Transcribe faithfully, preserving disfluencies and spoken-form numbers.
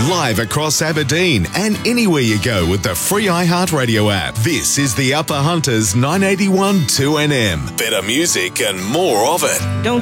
live across Aberdeen and anywhere you go with the free iHeartRadio app. This is the Upper Hunters nine eighty-one two N M. Better music and more of it. Don't